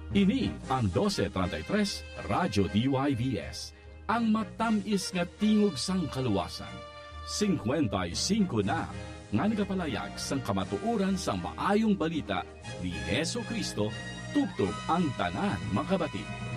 Ini ang 1233 Radyo DYVS, ang matamis nga tingog sang kaluwasan. 55 na nga nagapalayag sang kamatuoran sang maayong balita ni Heso Kristo, tubtob ang tanan makabati.